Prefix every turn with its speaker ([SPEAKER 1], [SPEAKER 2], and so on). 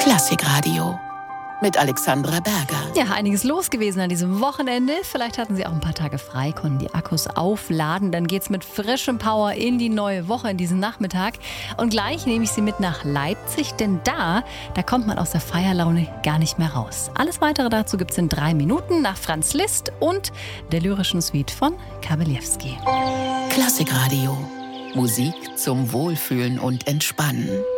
[SPEAKER 1] Klassikradio mit Alexandra Berger.
[SPEAKER 2] Ja, einiges los gewesen an diesem Wochenende. Vielleicht hatten Sie auch ein paar Tage frei, konnten die Akkus aufladen. Dann geht's mit frischem Power in die neue Woche, in diesen Nachmittag. Und gleich nehme ich Sie mit nach Leipzig, denn da kommt man aus der Feierlaune gar nicht mehr raus. Alles Weitere dazu gibt's in 3 Minuten nach Franz Liszt und der lyrischen Suite von Kabalevsky.
[SPEAKER 1] Klassikradio. Musik zum Wohlfühlen und Entspannen.